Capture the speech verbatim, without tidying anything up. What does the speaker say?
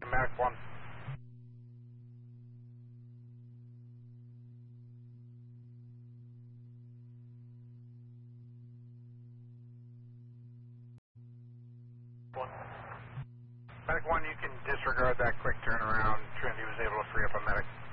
Medic one. One. Medic one, you can disregard that quick turnaround. Trinity was able to free up a medic.